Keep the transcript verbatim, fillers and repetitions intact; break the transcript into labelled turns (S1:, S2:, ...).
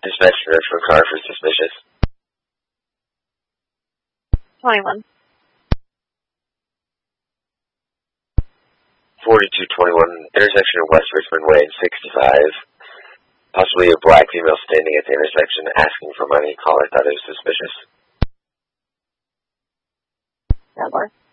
S1: Dispatch Richmond car for suspicious.
S2: twenty-one.
S1: forty-two twenty-one, intersection of West Richmond Way and sixty-five. Possibly a black female standing at the intersection asking for money. Caller thought it was suspicious.
S2: That works.